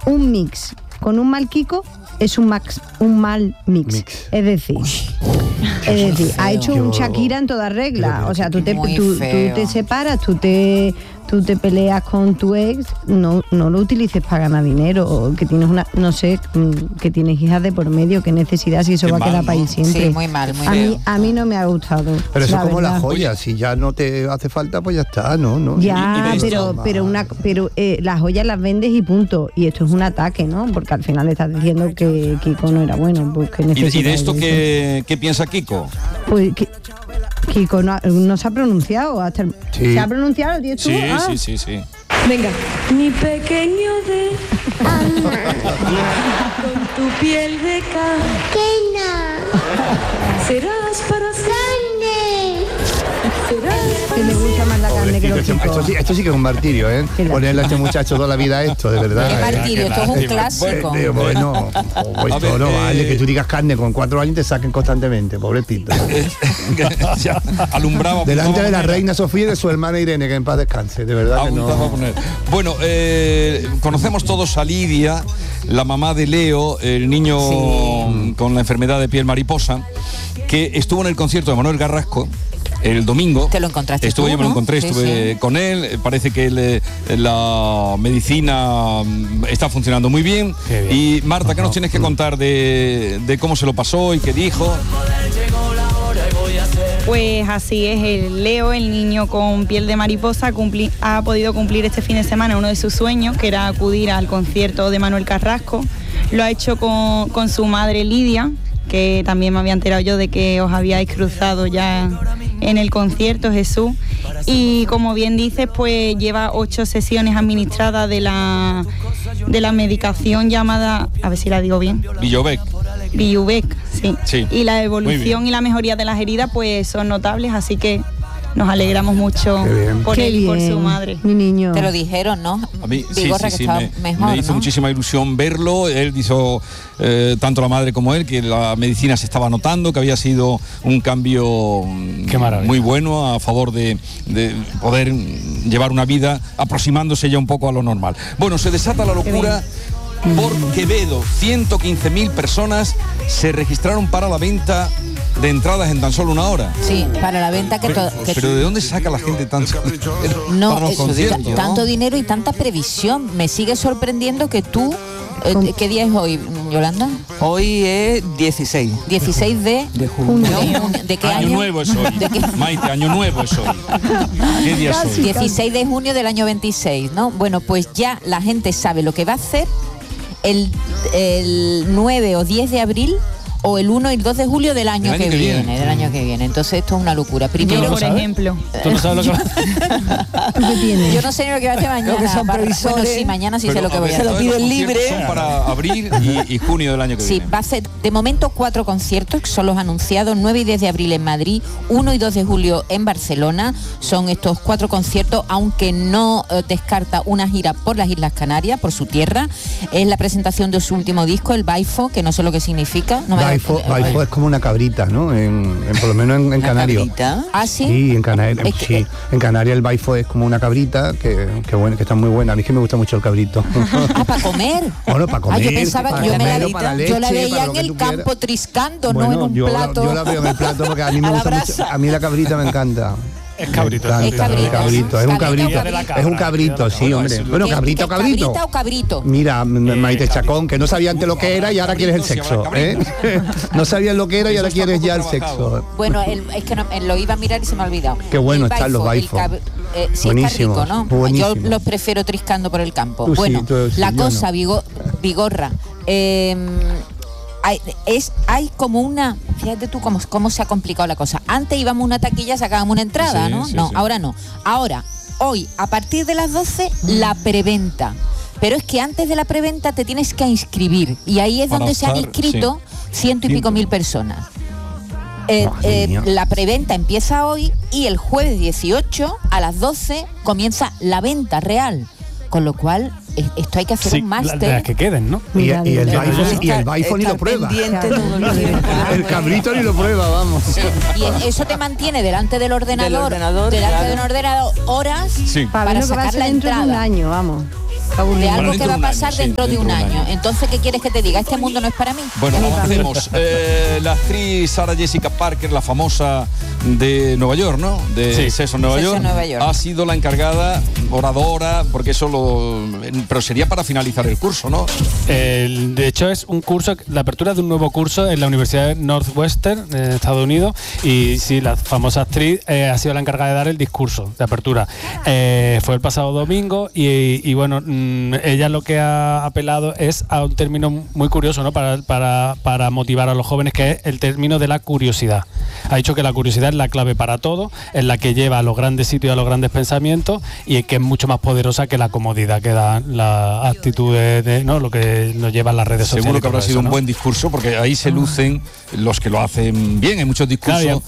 un mix con un mal Kiko es un mal mix. Es decir, ha hecho un Shakira en toda regla. O sea, tú te separas, tú te peleas con tu ex, no lo utilices para ganar dinero, que tienes que tienes hijas de por medio, qué necesidad, si eso va a quedar para ahí siempre. Sí, muy mal, a mí no me ha gustado. Pero eso es como las joyas, si ya no te hace falta, pues ya está, ¿no? Ya, pero las joyas las vendes y punto. Y esto es un ataque, ¿no? Porque al final le estás diciendo que Kiko no era bueno. Pues que ¿Y de esto qué piensa Kiko? Pues Kiko no se ha pronunciado. ¿Se ha pronunciado? ¿Tienes tú? Sí. Venga. Mi pequeño de con tu piel de quena serás para siempre. Que le gusta más la carne que los chicos. Esto sí que es un martirio, ¿eh? Ponerle a este muchacho toda la vida esto, de verdad. Qué martirio, esto es un clásico. Bueno, esto no vale, que tú digas carne con 4 años y te saquen constantemente, pobrecito. Ya, alumbraba. Delante de la reina Sofía y de su hermana Irene, que en paz descanse, de verdad que no. Bueno, conocemos todos a Lidia, la mamá de Leo, el niño con la enfermedad de piel mariposa, que estuvo en el concierto de Manuel Carrasco el domingo. ¿Te lo encontraste? Yo me lo encontré, estuve con él. Parece que la medicina está funcionando muy bien. Y Marta, ¿qué nos tienes que contar de cómo se lo pasó y qué dijo? Pues así es, el Leo, el niño con piel de mariposa, ha podido cumplir este fin de semana uno de sus sueños, que era acudir al concierto de Manuel Carrasco. Lo ha hecho con su madre Lidia, que también me había enterado yo de que os habíais cruzado ya en el concierto, Jesús. Y como bien dices, pues lleva 8 sesiones administradas de la medicación llamada, a ver si la digo bien, Biubec, sí. Y la evolución y la mejoría de las heridas pues son notables, así que nos alegramos mucho por él y por su madre. Mi niño. Te lo dijeron, ¿no? A mí Vigorra, que estaba mejor, me hizo muchísima ilusión verlo. Él hizo, tanto la madre como él, que la medicina se estaba notando, que había sido un cambio muy bueno a favor de poder llevar una vida aproximándose ya un poco a lo normal. Bueno, se desata la locura por Quevedo. 115.000 personas se registraron para la venta de entradas en tan solo una hora. Sí, para la venta pero ¿de dónde saca la gente tanto dinero? Tanto dinero y tanta previsión. Me sigue sorprendiendo que tú... ¿Qué día es hoy, Yolanda? Hoy es 16. 16 de junio. ¿De qué año? Año nuevo es hoy. Maite, año nuevo es hoy. ¿Qué día es hoy? 16 de junio del año 26, ¿no? Bueno, pues ya la gente sabe lo que va a hacer el 9 o 10 de abril o el 1 y el 2 de julio del año que viene. Entonces esto es una locura. Primero, por ejemplo. ¿Tú no sabes lo que va ¿Tú qué tienes? Yo no sé lo que va a hacer mañana. Creo que son previsores. Bueno, sí, mañana sí sé lo que voy a hacer. Se lo piden libre. Son para abril y junio del año que viene. Sí, va a ser de momento 4 conciertos, que son los anunciados, 9 y 10 de abril en Madrid, 1 y 2 de julio en Barcelona. Son estos 4 conciertos, aunque no descarta una gira por las Islas Canarias, por su tierra. Es la presentación de su último disco, el Baifo, que no sé lo que significa. Baifo es como una cabrita, ¿no? Por lo menos en Canarias. ¿Ah, sí? Sí, en Canarias. En Canarias el Baifo es como una cabrita que está muy buena. A mí es que me gusta mucho el cabrito. ¿Para comer? Bueno, para comer. Yo pensaba que yo la veía en el campo triscando, no en un plato. Yo la veo en el plato porque a mí me gusta mucho. A mí la cabrita me encanta. Es cabrito. Es un cabrito, sí, hombre. Bueno, cabrito o cabrito. ¿Cabrita o cabrito? Mira, Maite Chacón, que no sabía antes lo que era y ahora quieres el sexo, ¿eh? No sabías lo que era y ahora quieres ya el sexo. Bueno, es que lo iba a mirar y se me ha olvidado. Qué bueno están los Baifos. Sí, está rico, ¿no? Buenísimo. Yo los prefiero triscando por el campo. Tú bueno, sí, la cosa, no. Vigorra. Hay como una... Fíjate tú cómo se ha complicado la cosa. Antes íbamos a una taquilla, sacábamos una entrada, ¿no? No, ahora no. Ahora, hoy, a partir de las 12, la preventa. Pero es que antes de la preventa te tienes que inscribir. Y ahí es donde se han inscrito 100 y pico mil personas. La preventa empieza hoy y el jueves 18 a las 12 comienza la venta real. Con lo cual, esto hay que hacer un máster. Las que queden, ¿no? Y el Baifo ni lo prueba. El cabrito ni lo prueba, vamos. Y eso te mantiene delante del ordenador horas para sacar la entrada. Dentro de un año, vamos. de algo que va a un pasar año, sí, dentro de un dentro de un año. año. Entonces, ¿qué quieres que te diga? Este mundo no es para mí. Bueno, avancemos. La actriz Sarah Jessica Parker, la famosa de Nueva York, ¿no? De Sexo en Nueva York, ha sido la encargada, oradora, porque pero sería para finalizar el curso, ¿no? De hecho, es un curso, la apertura de un nuevo curso en la Universidad de Northwestern, en Estados Unidos, y sí, la famosa actriz ha sido la encargada de dar el discurso de apertura. Fue el pasado domingo y bueno, ella lo que ha apelado es a un término muy curioso, ¿no? Para motivar a los jóvenes, que es el término de la curiosidad. Ha dicho que la curiosidad es la clave para todo, es la que lleva a los grandes sitios, a los grandes pensamientos, y que es mucho más poderosa que la comodidad que dan las actitudes, ¿no? Lo que nos llevan las redes sociales. Seguro que habrá sido un buen discurso, porque ahí se lucen los que lo hacen bien. Hay muchos discursos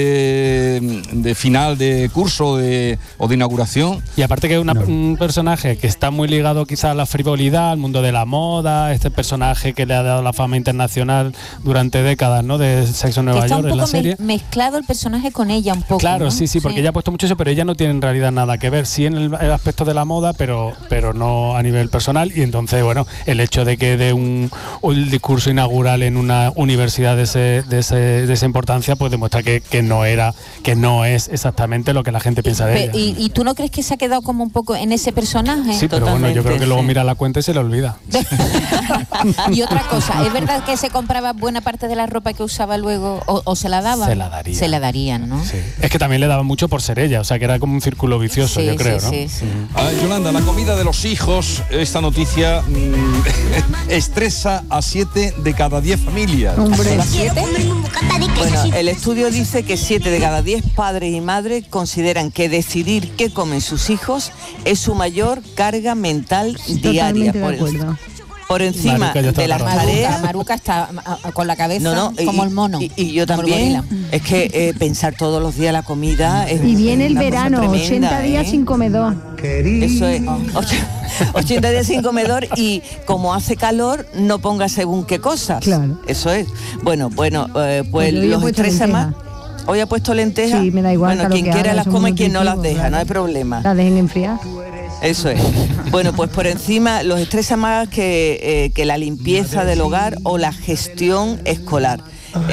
de final de curso o de inauguración. Y aparte que es un personaje que está muy ligado quizá a la frivolidad, al mundo de la moda, este personaje que le ha dado la fama internacional durante décadas, ¿no? De Sexo en Nueva York, en la serie. Mezclado el personaje con ella un poco. Claro, ¿no? sí, porque ella ha puesto mucho eso, pero ella no tiene en realidad nada que ver. Sí en el aspecto de la moda, pero no a nivel personal. Y entonces, bueno, el hecho de que dé un discurso inaugural en una universidad de esa importancia, pues demuestra que no es exactamente lo que la gente piensa de ella. ¿Y tú no crees que se ha quedado como un poco en ese personaje? Sí, pero bueno, yo creo que luego mira la cuenta y se le olvida. Y otra cosa, ¿es verdad que se compraba buena parte de la ropa que usaba luego o se la daban? Se la darían, ¿no? Sí. Es que también le daban mucho por ser ella, o sea que era como un círculo vicioso, yo creo, ¿no? Sí. Yolanda, la comida de los hijos, esta noticia estresa a 7 de cada 10 familias. Hombre. 7. Bueno, el estudio dice que 7 de cada 10 padres y madres consideran que decidir qué comen sus hijos es su mayor carga mental diaria. Por encima de las tareas. Maruca está con la cabeza como el mono. Y yo también. Es que pensar todos los días la comida es. Y viene el verano, 80 días sin comedor. Eso es. 80 días sin comedor, y como hace calor, no ponga según qué cosas. Claro. Eso es. Bueno, pues los estresa más. Hoy ha puesto lentejas. Sí, me da igual. Bueno, quien quiera las come, quien no las deja, no hay problema. Las dejen enfriar. Eso es. Bueno, pues por encima los estresa más que la limpieza del hogar o la gestión escolar.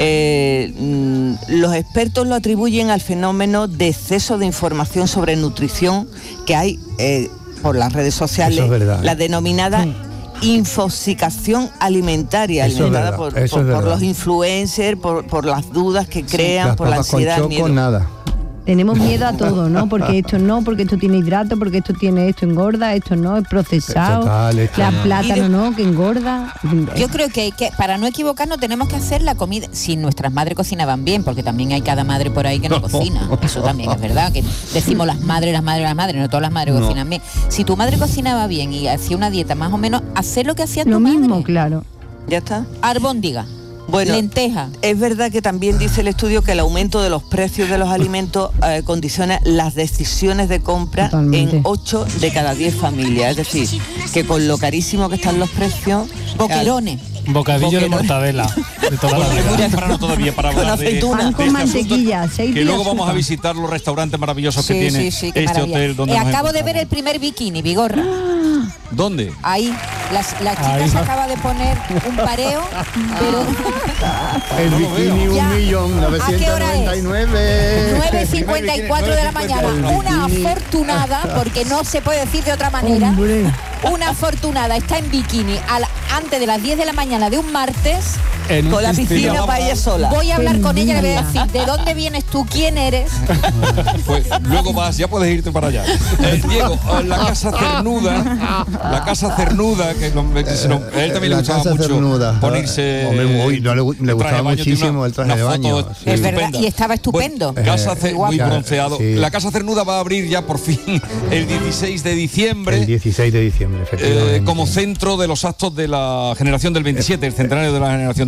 Los expertos lo atribuyen al fenómeno de exceso de información sobre nutrición que hay por las redes sociales, la denominada infoxicación alimentaria, alimentada por los influencers, por las dudas que crean, por la ansiedad, el miedo. Nada. Tenemos miedo a todo, ¿no? Porque esto no, porque esto tiene hidrato, porque esto engorda, esto no, es procesado. Total, plátano no, que engorda. Yo creo que para no equivocarnos tenemos que hacer la comida. Si nuestras madres cocinaban bien, porque también hay cada madre por ahí que no cocina. Eso también es verdad, que decimos las madres, no todas las madres cocinan bien. Si tu madre cocinaba bien y hacía una dieta más o menos, hacer lo que hacía tu madre. Lo mismo, claro. Ya está. Arbóndiga. Bueno, lenteja. Es verdad que también dice el estudio que el aumento de los precios de los alimentos condiciona las decisiones de compra. Totalmente. En 8 de cada 10 familias. Es decir, que con lo carísimo que están los precios... Boquerones. Bocadillo de mortadela de toda la vida. Es muy temprano todavía para hablar de con mantequilla, que luego vamos a visitar los restaurantes maravillosos que tiene este hotel donde acabo de ver el primer bikini, Vigorra. ¿Dónde? Ahí, la chica se acaba de poner un pareo, pero... El bikini 1.999.000. 9:54 de la mañana. Una afortunada, porque no se puede decir de otra manera. Una afortunada está en bikini antes de las 10 de la mañana de un martes. Con la piscina para ella sola. Voy a hablar con ella y le voy a decir, ¿de dónde vienes tú? ¿Quién eres? Pues luego ya puedes irte para allá. Diego, la casa cernuda, que él también le gustaba mucho cernuda. Ponerse. Le gustaba muchísimo el traje de baño. Es verdad, y estaba estupendo. Muy bronceado. Sí. La casa cernuda va a abrir ya por fin el 16 de diciembre. El 16 de diciembre, efectivamente. Como centro de los actos de la generación del 27, el centenario de la generación del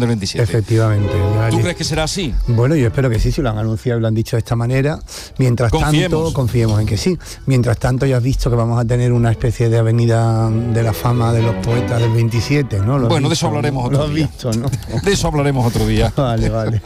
27. Efectivamente. ¿Tú crees que será así? Bueno, yo espero que sí, si lo han anunciado y lo han dicho de esta manera. Mientras tanto, confiemos en que sí. Mientras tanto, ya has visto que vamos a tener una especie de avenida de la fama de los poetas del 27, ¿no? Bueno, de eso hablaremos otro día. Visto, ¿no? De eso hablaremos otro día. Vale.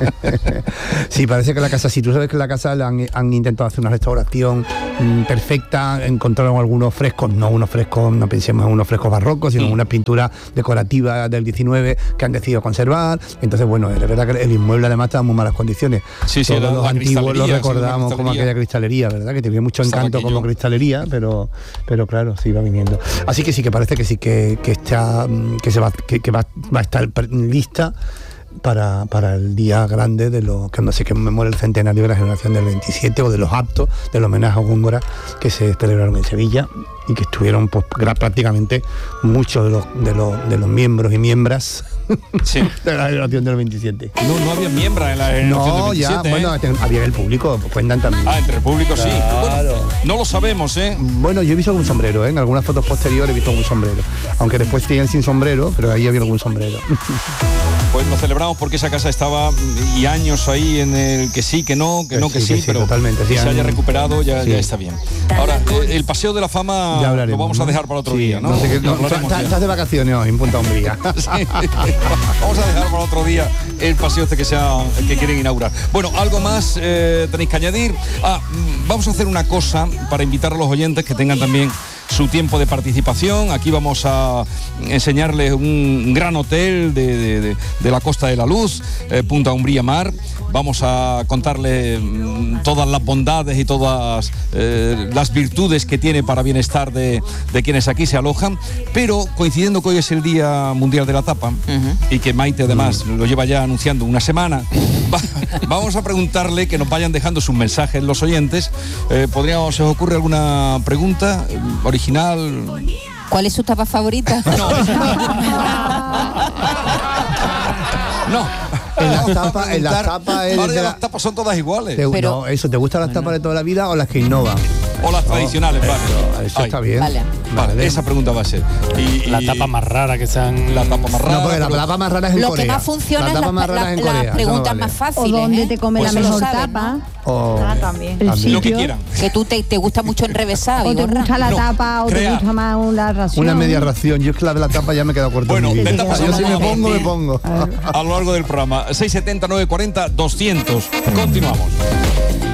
Sí, parece que la casa, si tú sabes que la casa han intentado hacer una restauración perfecta, encontraron algunos frescos, no pensemos en unos frescos barrocos, sino una pintura decorativa del 19 que han decidido conservar. Entonces, bueno, es verdad que el inmueble además estaba en muy malas condiciones. Sí, todos los antiguos lo recordamos como aquella cristalería, ¿verdad? Que tenía mucho encanto como cristalería, pero claro, sí va viniendo. Así que sí, que parece que sí que va a estar lista para el día grande de lo que no sé, que memoria el centenario de la generación del 27 o de los actos del homenaje a Góngora que se celebraron en Sevilla y que estuvieron pues prácticamente muchos de los miembros y miembras de la generación del 27. No había miembros en la generación del 27. No, ya, bueno, había el público, cuentan también. Entre el público, claro. Sí. Bueno, no lo sabemos, ¿eh? Bueno, yo he visto algún sombrero, ¿eh? En algunas fotos posteriores he visto algún sombrero. Aunque después siguen sin sombrero, pero ahí había algún sombrero. Pues lo celebramos porque esa casa estaba y años ahí en el que sí, que no, que sí, pero totalmente, sí, se haya recuperado ya está bien. Ahora, el Paseo de la Fama lo vamos a dejar para otro día, ¿no? Estás de vacaciones hoy en Punta Umbría. Sí. Vamos a dejar para otro día el paseo que quieren inaugurar. Bueno, algo más tenéis que añadir. Vamos a hacer una cosa para invitar a los oyentes que tengan también su tiempo de participación. Aquí vamos a enseñarles un gran hotel de la Costa de la Luz, Punta Umbría Mar. Vamos a contarles todas las bondades y todas las virtudes que tiene para bienestar de quienes aquí se alojan, pero coincidiendo que hoy es el Día Mundial de la Tapa y que Maite además lo lleva ya anunciando una semana, vamos a preguntarle que nos vayan dejando sus mensajes los oyentes. ¿Se os ocurre alguna pregunta original? ¿Cuál es su tapa favorita? No. En las las tapas son todas iguales. ¿te gustan las tapas de toda la vida o las que innovan? O las tradicionales, vale. Eso está bien. Vale, esa pregunta va a ser. Y la tapa más rara que sean. La tapa más rara. No, porque la tapa más rara es en Corea. Lo que más funciona es las preguntas más fáciles. O dónde te come la mejor tapa. También. Lo que quieran. Que tú te gusta mucho enrevesar. O te gusta la tapa o te gusta más una ración. Una media ración. Yo es que la de la tapa ya me he quedado corto. Bueno, de tapas yo si me pongo. A lo largo del programa. 670 940 200. Continuamos.